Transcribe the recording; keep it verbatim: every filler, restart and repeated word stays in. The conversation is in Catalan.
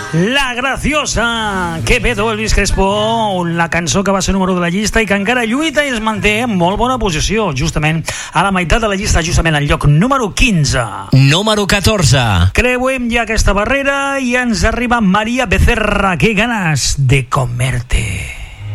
La Graciosa, que pedo Elvis Crespo, la cançó que va ser número de la llista i que encara lluita i es manté en molt bona posició, justament a la meitat de la llista, justament al lloc número quinze. Número catorze. Creuem ja aquesta barrera i ens arriba María Becerra, que ganes de comerte.